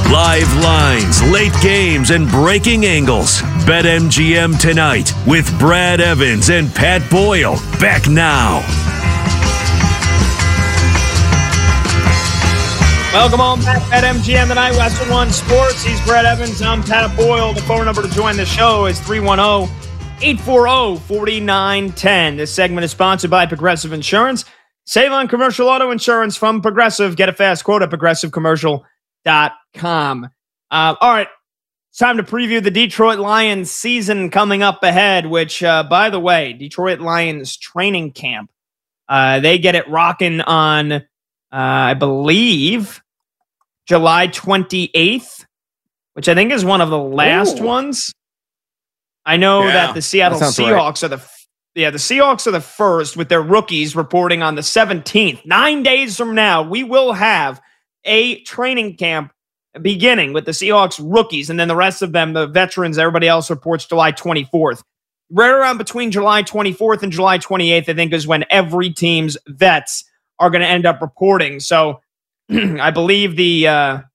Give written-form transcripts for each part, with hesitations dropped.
Live lines, late games, and breaking angles. BetMGM tonight with Brad Evans and Pat Boyle. Back now. Welcome on back. BetMGM tonight, Western One Sports. He's Brad Evans. I'm Pat Boyle. The phone number to join the show is 310-840-4910. This segment is sponsored by Progressive Insurance. Save on commercial auto insurance from Progressive. Get a fast quote at progressivecommercial.com. All right, it's time to preview the Detroit Lions season coming up ahead, which, by the way, Detroit Lions training camp, they get it rocking on, I believe, July 28th, which I think is one of the last ones. I know that the Seattle Seahawks are the Seahawks are the first with their rookies reporting on the 17th. 9 days from now, we will have a training camp beginning with the Seahawks rookies, and then the rest of them, the veterans, everybody else reports July 24th. Right around between July 24th and July 28th, I think, is when every team's vets are going to end up reporting. So I believe the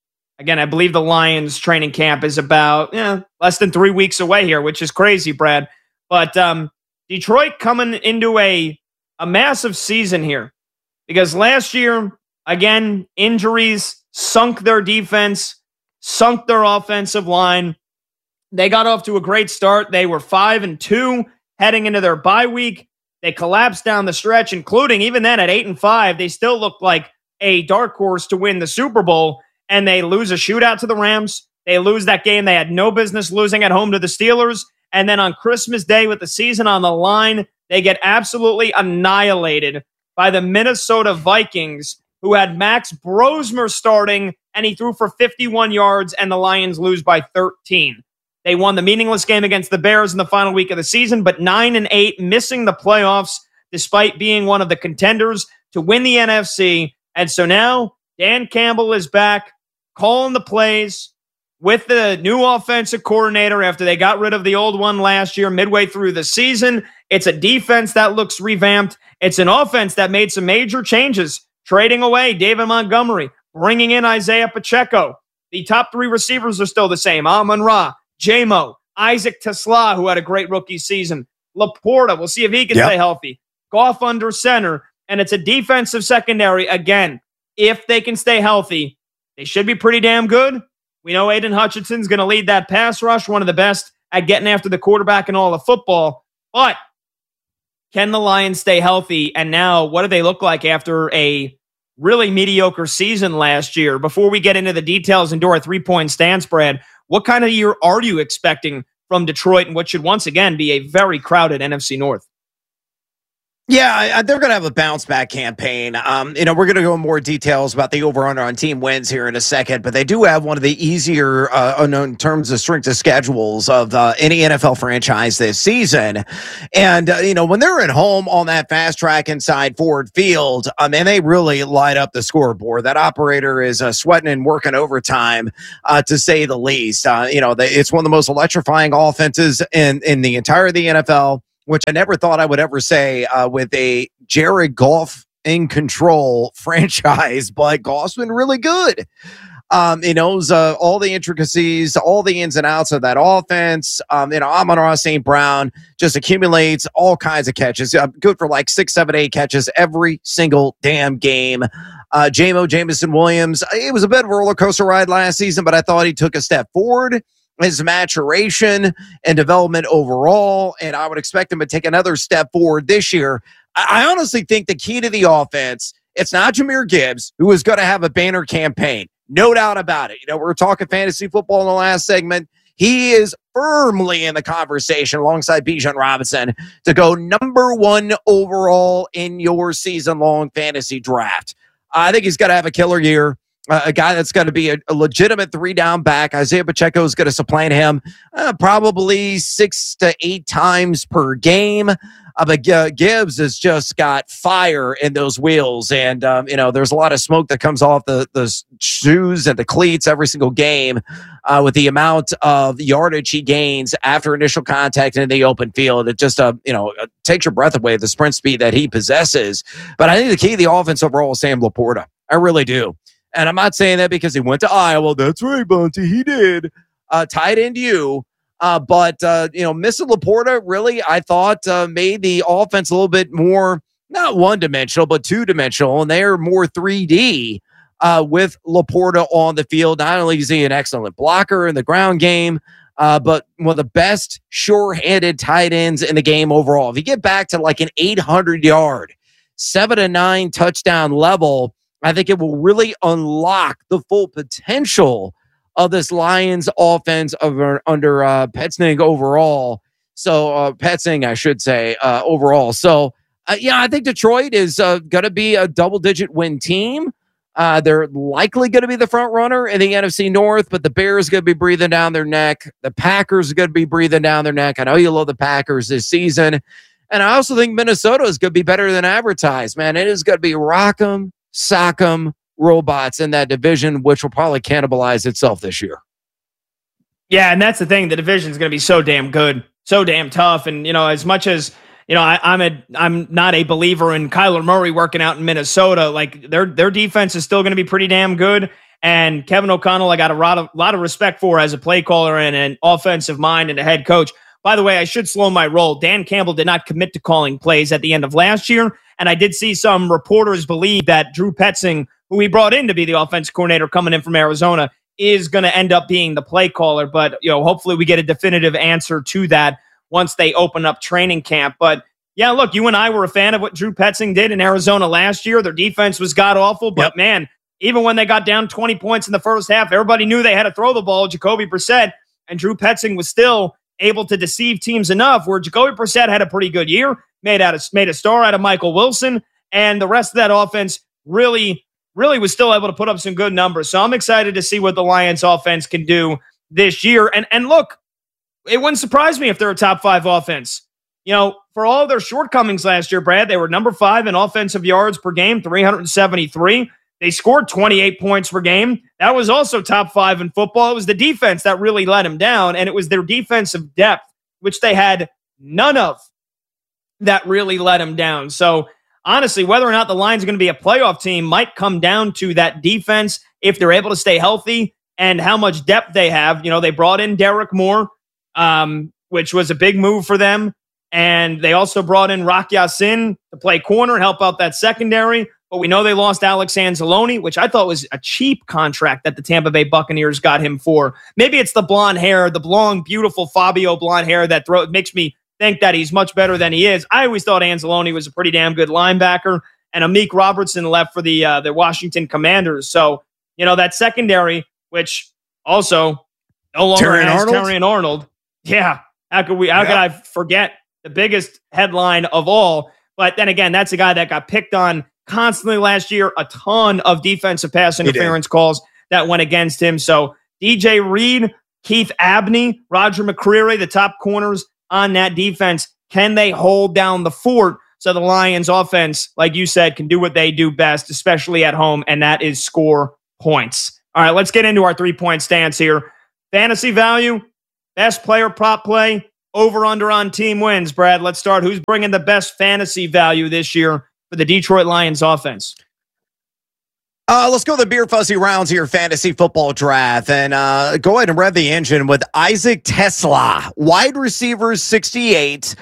Lions training camp is about less than 3 weeks away here, which is crazy, Brad. But Detroit coming into a massive season here because last year, again, injuries sunk their defense, sunk their offensive line. They got off to a great start. They were 5-2 heading into their bye week. They collapsed down the stretch, including even then at 8-5, they still looked like a dark horse to win the Super Bowl, and they lose a shootout to the Rams. They lose that game they had no business losing at home to the Steelers. And then on Christmas Day with the season on the line, they get absolutely annihilated by the Minnesota Vikings, who had Max Brosmer starting, and he threw for 51 yards, and the Lions lose by 13. They won the meaningless game against the Bears in the final week of the season, but 9-8, missing the playoffs despite being one of the contenders to win the NFC. And so now Dan Campbell is back, calling the plays with the new offensive coordinator after they got rid of the old one last year midway through the season. It's a defense that looks revamped. It's an offense that made some major changes, trading away David Montgomery, bringing in Isaiah Pacheco. The top three receivers are still the same. Amon-Ra, J-Mo, Isaac Tesla, who had a great rookie season. Laporta, we'll see if he can stay healthy. Goff under center. And it's a defensive secondary. Again, if they can stay healthy, they should be pretty damn good. We know Aiden Hutchinson's going to lead that pass rush, one of the best at getting after the quarterback in all of football. But can the Lions stay healthy? And now, what do they look like after a really mediocre season last year? Before we get into the details and do our 3-point stance, Brad, what kind of year are you expecting from Detroit and what should once again be a very crowded NFC North? Yeah, they're going to have a bounce-back campaign. We're going to go in more details about the over-under on team wins here in a second, but they do have one of the easier, in terms of strength of schedules of any NFL franchise this season. And, when they're at home on that fast track inside Ford Field, and they really light up the scoreboard. That operator is sweating and working overtime, to say the least. It's one of the most electrifying offenses in the entire of the NFL, which I never thought I would ever say with a Jared Goff in control franchise, but Goff's been really good. He knows all the intricacies, all the ins and outs of that offense. Amon-Ra St. Brown just accumulates all kinds of catches. Good for like 6, 7, 8 catches every single damn game. J-Mo Jameson Williams, it was a bit of a roller coaster ride last season, but I thought he took a step forward. His maturation and development overall, and I would expect him to take another step forward this year. I honestly think the key to the offense, it's not Jahmyr Gibbs, who is going to have a banner campaign. No doubt about it. We were talking fantasy football in the last segment. He is firmly in the conversation alongside Bijan Robinson to go number 1 overall in your season-long fantasy draft. I think he's going to have a killer year. A guy that's going to be a legitimate 3-down back. Isaiah Pacheco is going to supplant him probably 6 to 8 times per game. But Gibbs has just got fire in those wheels. And, there's a lot of smoke that comes off the shoes and the cleats every single game with the amount of yardage he gains after initial contact in the open field. It just, takes your breath away, the sprint speed that he possesses. But I think the key to the offense overall is Sam Laporta. I really do. And I'm not saying that because he went to Iowa. That's right, Bunty. He did. Tight end you. But missing Laporta really, I thought, made the offense a little bit more, not one-dimensional, but two-dimensional. And they're more 3D with Laporta on the field. Not only is he an excellent blocker in the ground game, but one of the best sure-handed tight ends in the game overall. If you get back to like an 800-yard, 7-9 touchdown level, I think it will really unlock the full potential of this Lions offense under Petzing overall. So Petzing, I should say, overall. So, I think Detroit is going to be a double-digit win team. They're likely going to be the front runner in the NFC North, but the Bears are going to be breathing down their neck. The Packers are going to be breathing down their neck. I know you love the Packers this season. And I also think Minnesota is going to be better than advertised, man. It is going to be rock'em, sock'em robots in that division, which will probably cannibalize itself this year. Yeah, and that's the thing. The division is going to be so damn good, so damn tough. And, as much as, I'm not a believer in Kyler Murray working out in Minnesota, like their defense is still going to be pretty damn good. And Kevin O'Connell, I got a lot of respect for as a play caller and an offensive mind and a head coach. By the way, I should slow my roll. Dan Campbell did not commit to calling plays at the end of last year. And I did see some reporters believe that Drew Petzing, who he brought in to be the offensive coordinator coming in from Arizona, is going to end up being the play caller. But, hopefully we get a definitive answer to that once they open up training camp. But yeah, look, you and I were a fan of what Drew Petzing did in Arizona last year. Their defense was god-awful. But, man, even when they got down 20 points in the first half, everybody knew they had to throw the ball, Jacoby Brissett. And Drew Petzing was still able to deceive teams enough where Jacoby Brissett had a pretty good year, made a star out of Michael Wilson, and the rest of that offense really was still able to put up some good numbers. So I'm excited to see what the Lions offense can do this year. And look, it wouldn't surprise me if they're a top 5 offense. For all their shortcomings last year, Brad, they were number 5 in offensive yards per game, 373. They scored 28 points per game. That was also top 5 in football. It was the defense that really let them down, and it was their defensive depth, which they had none of, that really let them down. So, honestly, whether or not the Lions are going to be a playoff team might come down to that defense if they're able to stay healthy and how much depth they have. They brought in Derek Moore, which was a big move for them, and they also brought in Rock Ya-Sin to play corner and help out that secondary. But we know they lost Alex Anzalone, which I thought was a cheap contract that the Tampa Bay Buccaneers got him for. Maybe it's the blonde hair, the blonde, beautiful Fabio blonde hair that makes me think that he's much better than he is. I always thought Anzalone was a pretty damn good linebacker, and Amik Robertson left for the Washington Commanders. So, that secondary, which also no longer has Terrion Arnold. Yeah, how could I forget the biggest headline of all? But then again, that's a guy that got picked on constantly last year, a ton of defensive pass interference calls that went against him. So DJ Reed, Keith Abney, Roger McCreary, the top corners on that defense, can they hold down the fort so the Lions offense, like you said, can do what they do best, especially at home, and that is score points. All right, let's get into our 3-point stance here. Fantasy value, best player prop play, over-under on team wins. Brad, let's start. Who's bringing the best fantasy value this year for the Detroit Lions offense? Let's go the beer fuzzy rounds here, fantasy football draft, and go ahead and rev the engine with Isaac TeSlaa, wide receiver 68,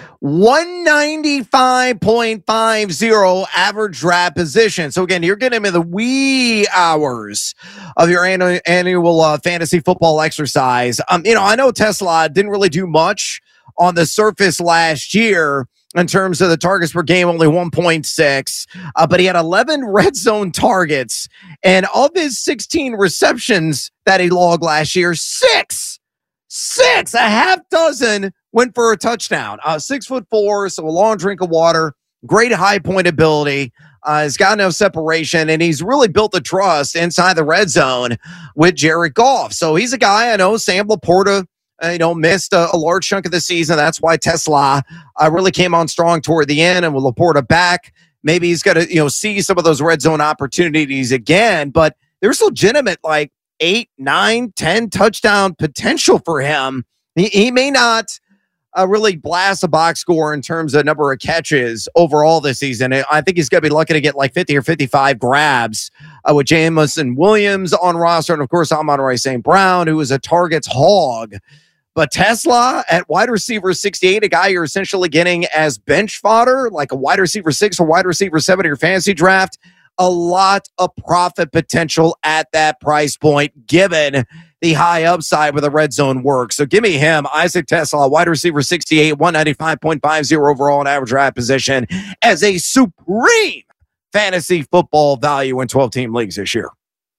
195.50 average draft position. So again, you're getting him in the wee hours of your annual fantasy football exercise. I know TeSlaa didn't really do much on the surface last year in terms of the targets per game, only 1.6, but he had 11 red zone targets, and of his 16 receptions that he logged last year, six, a half dozen went for a touchdown. 6'4", so a long drink of water, great high point ability. He's got enough separation, and he's really built the trust inside the red zone with Jared Goff. So he's a guy, I know Sam Laporta missed a large chunk of the season. That's why TeSlaa really came on strong toward the end, and with Laporta back, maybe he's got to see some of those red zone opportunities again. But there's legitimate 8, 9, 10 touchdown potential for him. He may not really blast a box score in terms of number of catches overall this season. I think he's going to be lucky to get 50 or 55 grabs with Jameson Williams on roster, and of course, Amon-Ra St. Brown, who is a targets hog. But Tesla at wide receiver 68, a guy you're essentially getting as bench fodder, like a wide receiver 6 or wide receiver 7 in your fantasy draft. A lot of profit potential at that price point, given the high upside with the red zone work. So give me him, Isaac Tesla, wide receiver 68, 195.50 overall in average draft position, as a supreme fantasy football value in 12-team leagues this year.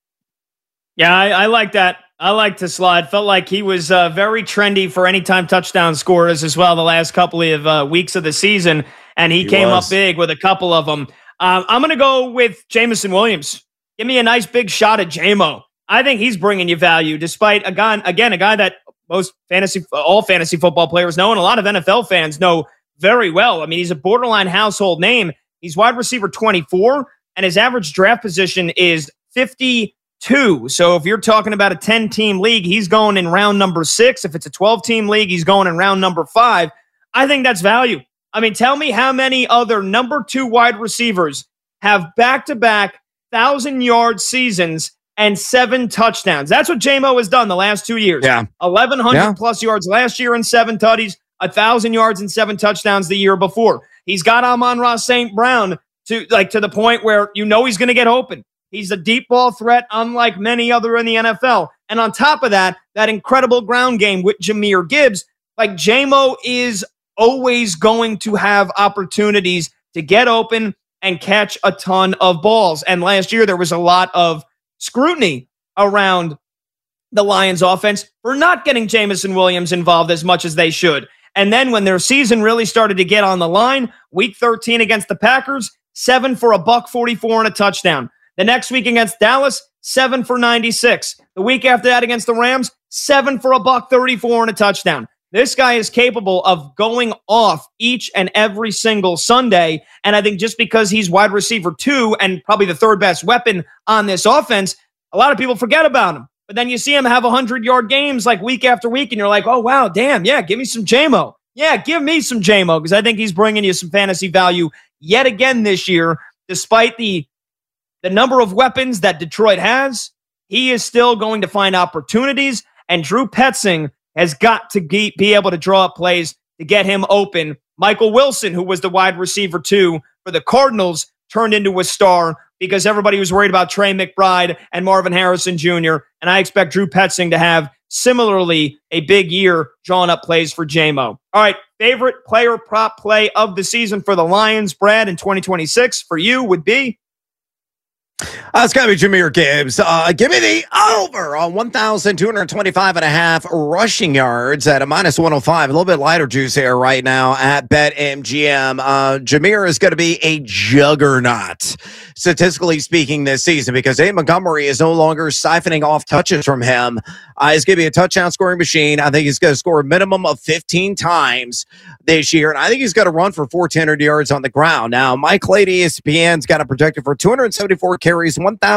Yeah, I like that. I like Tesla. It felt like he was very trendy for anytime touchdown scorers as well the last couple of weeks of the season, and he came up big with a couple of them. I'm going to go with Jameson Williams. Give me a nice big shot at JMO. I think he's bringing you value, despite a guy that all fantasy football players know, and a lot of NFL fans know very well. I mean, he's a borderline household name. He's wide receiver 24, and his average draft position is 52. So if you're talking about a 10-team league, he's going in round number 6. If it's a 12-team league, he's going in round number 5. I think that's value. I mean, tell me how many other number 2 wide receivers have back-to-back 1,000-yard seasons and 7 touchdowns. That's what JMO has done the last 2 years. Yeah. 1,100 plus yards last year and 7 tutties, 1,000 yards and 7 touchdowns the year before. He's got Amon-Ra St. Brown to the point where you know he's going to get open. He's a deep ball threat, unlike many other in the NFL. And on top of that incredible ground game with Jahmyr Gibbs, like JMO is always going to have opportunities to get open and catch a ton of balls. And last year, there was a lot of scrutiny around the Lions offense for not getting Jameson Williams involved as much as they should. And then when their season really started to get on the line, week 13 against the Packers, 7 for $144 and a touchdown. The next week against Dallas, 7 for 96. The week after that against the Rams, 7 for $134 and a touchdown. This guy is capable of going off each and every single Sunday. And I think just because he's wide receiver 2 and probably the third best weapon on this offense, a lot of people forget about him. But then you see him have 100-yard games like week after week, and you're like, oh, wow, damn, yeah, give me some JMO. Yeah, give me some JMO, because I think he's bringing you some fantasy value yet again this year. Despite the number of weapons that Detroit has, he is still going to find opportunities, and Drew Petzing has got to be able to draw up plays to get him open. Michael Wilson, who was the wide receiver 2 for the Cardinals, turned into a star because everybody was worried about Trey McBride and Marvin Harrison Jr., and I expect Drew Petzing to have similarly a big year drawing up plays for JMO. All right, favorite player prop play of the season for the Lions, Brad, in 2026 for you would be? It's got to be Jahmyr Gibbs. Give me the over on 1,225.5 rushing yards at a -105. A little bit lighter juice here right now at BetMGM. Jahmyr is going to be a juggernaut, statistically speaking, this season, because Dave Montgomery is no longer siphoning off touches from him. He's going to be a touchdown scoring machine. I think he's going to score a minimum of 15 times this year, and I think he's going to run for 1,400 yards on the ground. Now, Mike Lady, ESPN's got him projected for 274 carries,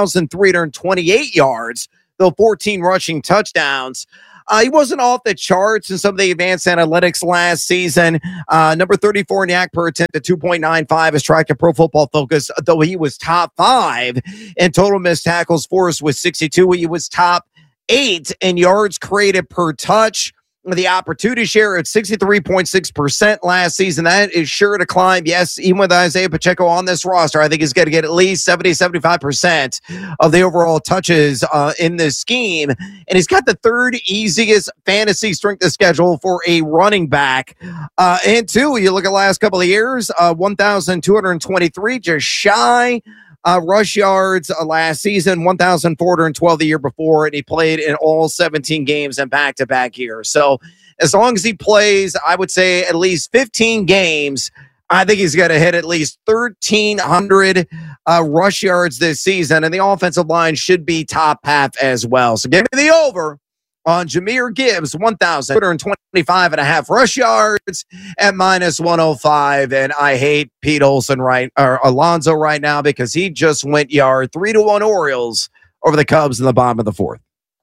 1,328 yards, though 14 rushing touchdowns. He wasn't off the charts in some of the advanced analytics last season. Number 34 in YAC per attempt at 2.95 is tracked at Pro Football Focus, though he was top 5 in total missed tackles forced with 62. He was top 8 in yards created per touch. The opportunity share at 63.6% last season. That is sure to climb. Yes, even with Isaiah Pacheco on this roster, I think he's going to get at least 70-75% of the overall touches in this scheme. And he's got the 3rd easiest fantasy strength of schedule for a running back. And 2, you look at the last couple of years, 1,223, just shy. Rush yards last season, 1,412 the year before, and he played in all 17 games in back-to-back years. So as long as he plays, I would say at least 15 games, I think he's going to hit at least 1,300 rush yards this season, and the offensive line should be top half as well. So give me the over on Jahmyr Gibbs, 1,225.5 rush yards at -105. And I hate Pete Olsen Alonso right now because he just went yard 3-1 Orioles over the Cubs in the bottom of the 4th.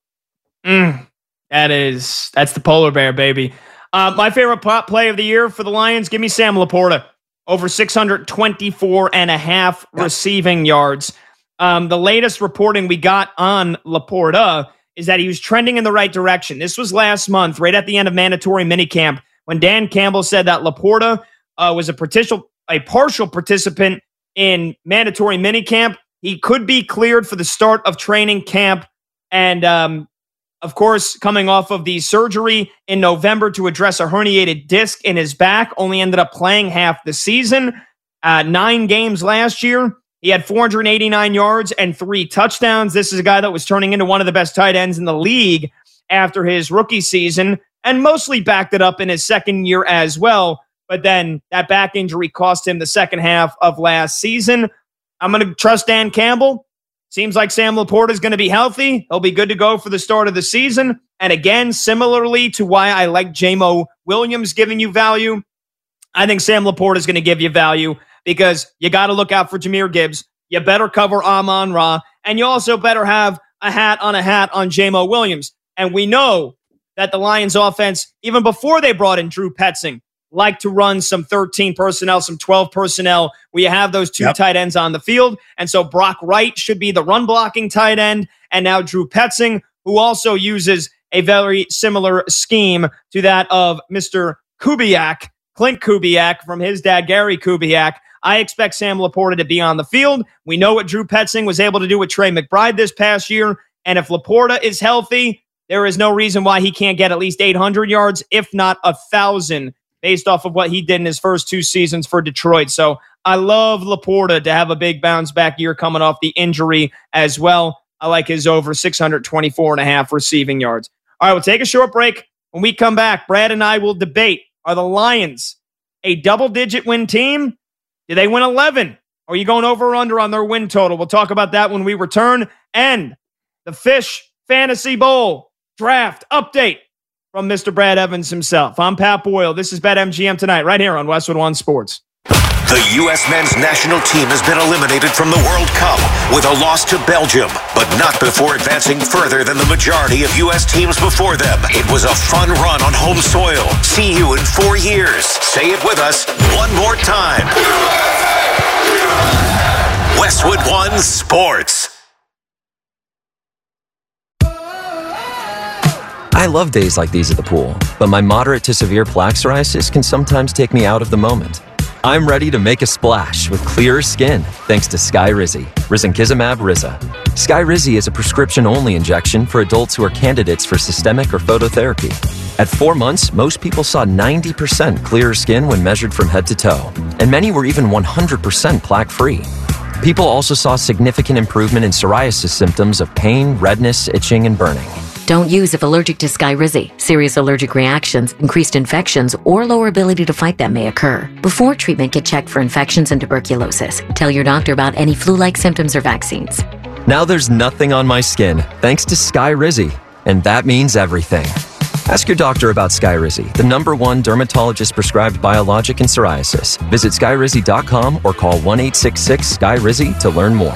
That's the polar bear, baby. My favorite prop play of the year for the Lions, give me Sam Laporta, over 624.5 receiving yards. The latest reporting we got on Laporta is that he was trending in the right direction. This was last month, right at the end of mandatory minicamp, when Dan Campbell said that Laporta was a partial participant in mandatory minicamp. He could be cleared for the start of training camp. And, of course, coming off of the surgery in November to address a herniated disc in his back, only ended up playing half the season. 9 games last year. He had 489 yards and 3 touchdowns. This is a guy that was turning into one of the best tight ends in the league after his rookie season, and mostly backed it up in his second year as well. But then that back injury cost him the second half of last season. I'm going to trust Dan Campbell. Seems like Sam Laporta is going to be healthy. He'll be good to go for the start of the season. And again, similarly to why I like Jamo Williams giving you value, I think Sam Laporta is going to give you value because you got to look out for Jahmyr Gibbs. You better cover Amon-Ra. And you also better have a hat on Jamo Williams. And we know that the Lions offense, even before they brought in Drew Petzing, like to run some 13 personnel, some 12 personnel, where you have those 2 tight ends on the field. And so Brock Wright should be the run blocking tight end. And now Drew Petzing, who also uses a very similar scheme to that of Mr. Kubiak, Clint Kubiak, from his dad, Gary Kubiak. I expect Sam Laporta to be on the field. We know what Drew Petzing was able to do with Trey McBride this past year. And if Laporta is healthy, there is no reason why he can't get at least 800 yards, if not 1,000, based off of what he did in his first 2 seasons for Detroit. So I love Laporta to have a big bounce back year coming off the injury as well. I like his over 624.5 receiving yards. All right, we'll take a short break. When we come back, Brad and I will debate, are the Lions a double-digit win team? Do they win 11? Are you going over or under on their win total? We'll talk about that when we return. And the Fish Fantasy Bowl draft update from Mr. Brad Evans himself. I'm Pat Boyle. This is BetMGM Tonight, right here on Westwood One Sports. The U.S. men's national team has been eliminated from the World Cup with a loss to Belgium, but not before advancing further than the majority of U.S. teams before them. It was a fun run on home soil. See you in 4 years. Say it with us one more time. Westwood One Sports. I love days like these at the pool, but my moderate to severe plaque psoriasis can sometimes take me out of the moment. I'm ready to make a splash with clearer skin thanks to Skyrizi, Risankizumab Riza. Skyrizi is a prescription-only injection for adults who are candidates for systemic or phototherapy. At 4 months, most people saw 90% clearer skin when measured from head to toe, and many were even 100% plaque-free. People also saw significant improvement in psoriasis symptoms of pain, redness, itching, and burning. Don't use if allergic to Skyrizi. Serious allergic reactions, increased infections, or lower ability to fight them may occur. Before treatment, get checked for infections and tuberculosis. Tell your doctor about any flu-like symptoms or vaccines. Now there's nothing on my skin thanks to Skyrizi, and that means everything. Ask your doctor about Skyrizi, the #1 dermatologist-prescribed biologic in psoriasis. Visit Skyrizi.com or call 1-866-SKYRIZI to learn more.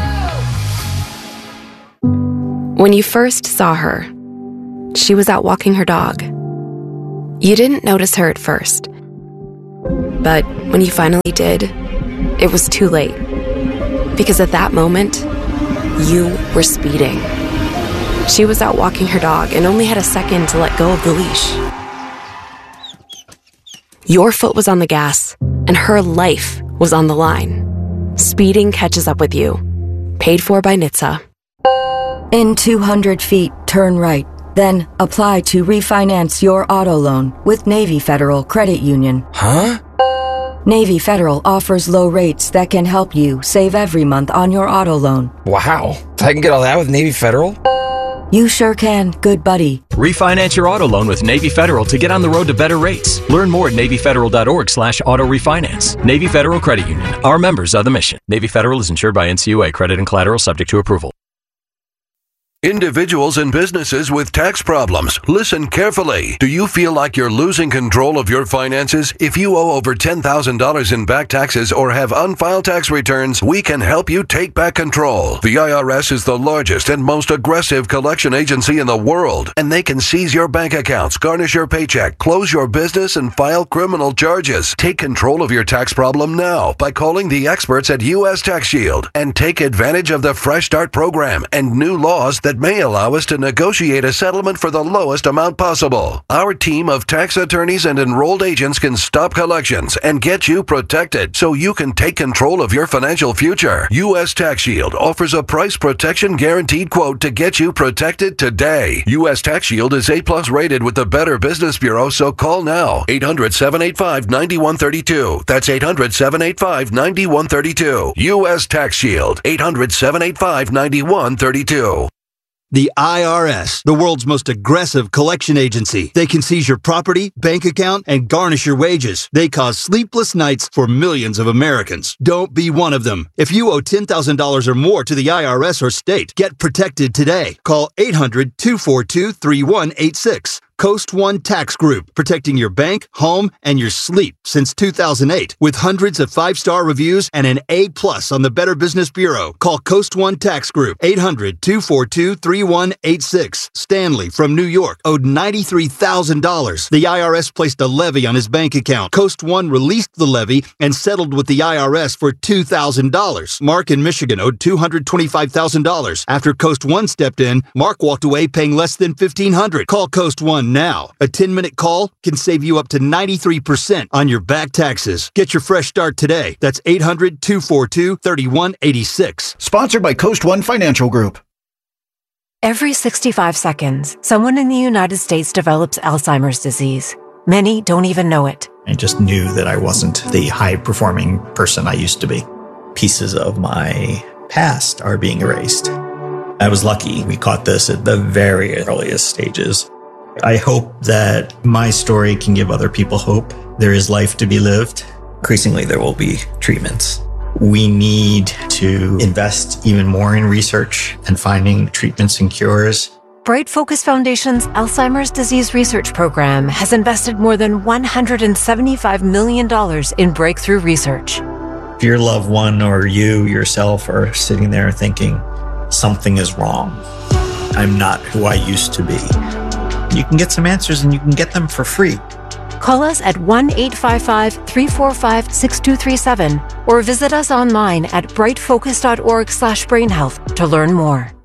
When you first saw her, she was out walking her dog. You didn't notice her at first. But when you finally did, it was too late. Because at that moment, you were speeding. She was out walking her dog and only had a second to let go of the leash. Your foot was on the gas, and her life was on the line. Speeding catches up with you. Paid for by NHTSA. In 200 feet, turn right. Then apply to refinance your auto loan with Navy Federal Credit Union. Huh? Navy Federal offers low rates that can help you save every month on your auto loan. Wow. I can get all that with Navy Federal? You sure can, good buddy. Refinance your auto loan with Navy Federal to get on the road to better rates. Learn more at NavyFederal.org/auto refinance. Navy Federal Credit Union. Our members are the mission. Navy Federal is insured by NCUA. Credit and collateral subject to approval. Individuals and businesses with tax problems, listen carefully. Do you feel like you're losing control of your finances? If you owe over $10,000 in back taxes or have unfiled tax returns, we can help you take back control. The IRS is the largest and most aggressive collection agency in the world, and they can seize your bank accounts, garnish your paycheck, close your business, and file criminal charges. Take control of your tax problem now by calling the experts at U.S. Tax Shield and take advantage of the Fresh Start program and new laws that may allow us to negotiate a settlement for the lowest amount possible. Our team of tax attorneys and enrolled agents can stop collections and get you protected so you can take control of your financial future. U.S. Tax Shield offers a price protection guaranteed quote to get you protected today. U.S. Tax Shield is A+ rated with the Better Business Bureau, so call now. 800-785-9132. That's 800-785-9132. U.S. Tax Shield. 800-785-9132. The IRS, the world's most aggressive collection agency. They can seize your property, bank account, and garnish your wages. They cause sleepless nights for millions of Americans. Don't be one of them. If you owe $10,000 or more to the IRS or state, get protected today. Call 800-242-3186. Coast One Tax Group, protecting your bank, home, and your sleep since 2008. With hundreds of 5-star reviews and an A+ on the Better Business Bureau. Call Coast One Tax Group, 800-242-3186. Stanley from New York owed $93,000. The IRS placed a levy on his bank account. Coast One released the levy and settled with the IRS for $2,000. Mark in Michigan owed $225,000. After Coast One stepped in, Mark walked away paying less than $1,500. Call Coast One now. A 10-minute call can save you up to 93% on your back taxes. Get your fresh start today. That's 800-242-3186. Sponsored by Coast One Financial Group. Every 65 seconds, someone in the United States develops Alzheimer's disease. Many don't even know it. I just knew that I wasn't the high-performing person I used to be. Pieces of my past are being erased. I was lucky. We caught this at the very earliest stages. I hope that my story can give other people hope. There is life to be lived. Increasingly, there will be treatments. We need to invest even more in research and finding treatments and cures. Bright Focus Foundation's Alzheimer's Disease Research Program has invested more than $175 million in breakthrough research. If your loved one or you yourself are sitting there thinking, something is wrong, I'm not who I used to be, you can get some answers and you can get them for free. Call us at 1-855-345-6237 or visit us online at brightfocus.org/brainhealth to learn more.